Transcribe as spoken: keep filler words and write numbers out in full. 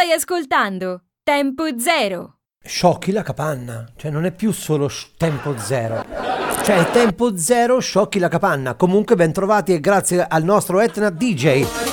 Stai ascoltando Tempo Zero. Sciocchi la capanna, cioè non è più solo sh- Tempo Zero, cioè è Tempo Zero, Sciocchi la capanna. Comunque ben trovati e grazie al nostro Etna D J.